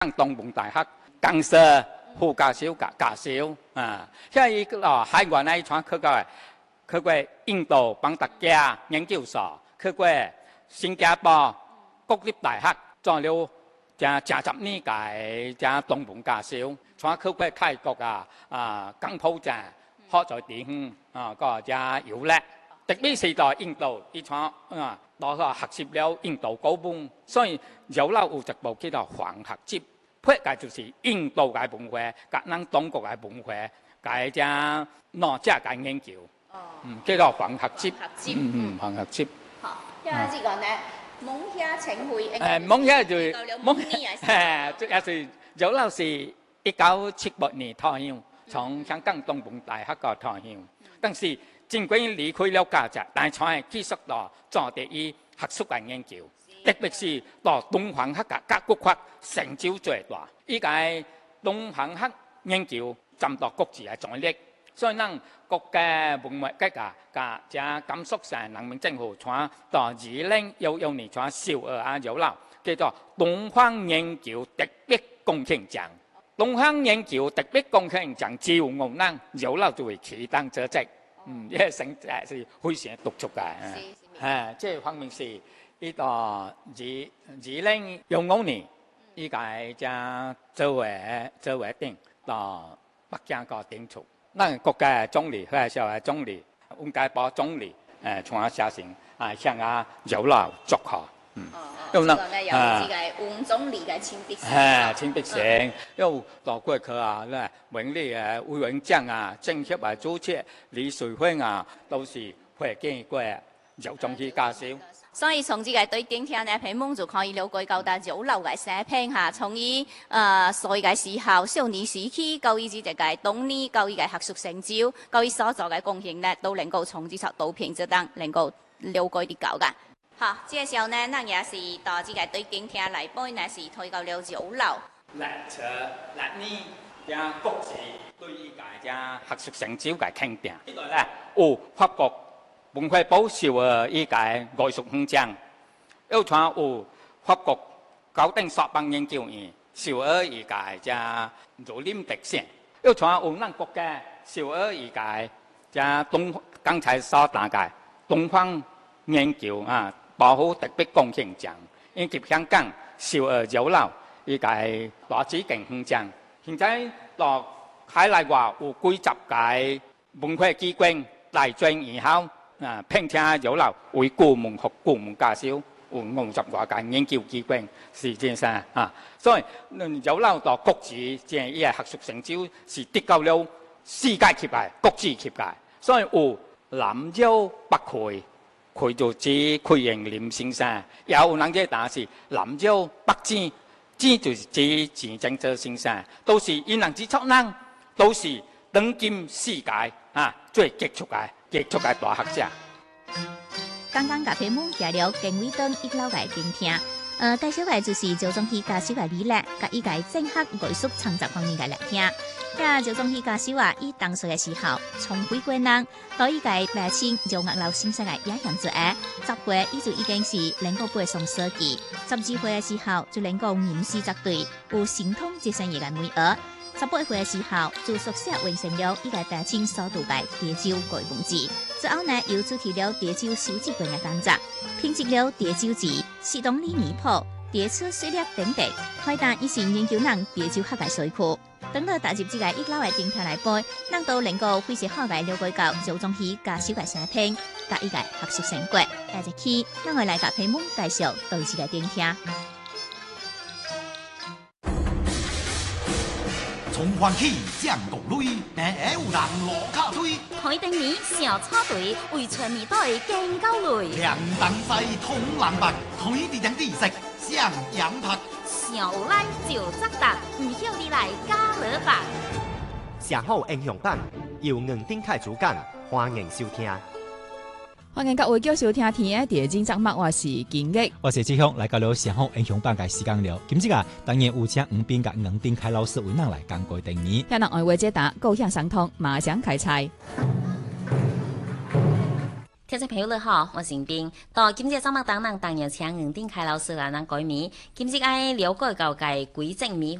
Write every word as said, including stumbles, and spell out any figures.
東門大學講師副教授、教教授啊，像伊個哦海外那一串去過，去過印度邦達加研究所，去過新加坡國立大學做了正正十年嘅正東門教授，串去過泰國啊啊江浦站學在地方啊個正有叻。特別是在印度，伊串啊，到個學習了印度古文，所以有啦有一部叫做《黃學集》，佢個就是印度嘅文化，甲咱中國嘅文化，個只哪只個研究，嗯，叫做《黃學集》，嗯嗯，《黃學集》。 好，因為呢個呢，蒙遐請會， 誒，蒙遐就蒙，誒，也是有啦是一九七八年退休，從香港東門大學個退休，但是。儘管離開了家宅，但係佢繼續到做第一學術嘅研究，特別是到東方學嘅甲骨法成就最大。依個東方學研究佔到國際嘅專利，所以咱國家文物局啊，加加甘肅省人民政府傳到二零一六年傳小二啊有啦，叫做東方研究特別貢獻獎。東方研究特別貢獻獎只有我咱有啦就會起當者職。嗯，呢個成績是非常突出嘅。誒，即係方面是呢個二二零一五年，依個將周圍周圍定到北京個定出。咱國家總理，或者係總理，溫家寶總理誒，從啊寫成啊向啊有啦祝賀。嗯。 因為呢，有呢個溫總理嘅親筆信。 誒，親筆信，因為到過去啊，咧文理誒委員長啊、政協啊主席李瑞芬啊，都是會見過有總理教授。 所以從這個對今天呢篇文就可以了解到，大有老嘅生平嚇，從伊誒所以嘅時候少年時期，到伊至這個當年，到伊嘅學術成就，到伊所做嘅貢獻呢，都能夠從這輯圖片之中能夠了解得到嘅。好，這個時候呢，咱也是到這個對今天來本呢是推到了有老。 歷冊歷年將國際對伊個將學術成就嘅肯定。呢個咧，有法國文化部授嘅伊個藝術勳章，又傳有法國高等碩邦研究院授嘅伊個將儒林特賞，又傳有咱國家授嘅伊個將東剛才所講嘅東方研究啊。保護特別貢獻獎，以及香港授誒有老依個大紫荊勳章。現在到海內外有幾十個文化機關來專以後啊，聘請有老為顧問和顧問教授，有五十多個研究機關是真啥啊。所以有老到國際，即係伊個學術成就是得到了世界級嘅國際級嘅，所以有南州北匯。佢就指佢認林先生，有人嘅答是南州北支，支就是指錢正哲先生，都是因人之出人，都是當今世界啊最傑出嘅傑出嘅大學者。 剛剛甲篇文寫了經緯等一老嘅傾聽，呃，介紹嘅就是趙宗熹教授嘅理念，甲伊個整合藝術創作方面嘅來聽。呀，趙宗熹教授啊，伊當初嘅時候，從幾個人到伊個來請趙岳老先生嘅影響之下，十歲伊就已經是能夠背誦詩句，十二歲嘅時候就能夠吟詩作對，有神通接生伊個美學。十八歲嘅時候就熟悉完成了伊個大清所讀嘅蝶洲改文字，之後呢又主持了蝶洲收集館嘅工作，編輯了蝶洲誌、士東里泥譜、蝶出水粒等等，開展以前研究人蝶洲學嘅水庫。等到踏入這個一老嘅電台來背，咱都能夠非常好嘅了解到趙宗熹教授嘅生平，甲伊個學術成果。下一期，咱會來甲篇文介紹到這個電聽。 從歡喜上國內，硬硬有人落卡堆。 開燈年小草堆，為全年代見到累。 涼東西通南北，開啲人知識上洋拍。 小懶就責答，唔曉你來加勒法。 上好英雄版由吳丁凱主講，歡迎收聽。 歡迎各位繼續收聽天嘅第二節目，我是金玉， 我是志雄，來到了上好英雄版嘅時間了。今次啊，當然有請吳斌甲吳丁凱老師為咱來講過定義。 聽人愛話解答，高興相通，馬上開賽。 聽眾朋友你好，我是斌。到今日節目當中，當然請吳定凱老師來咱改名。今日愛了解到嘅規正美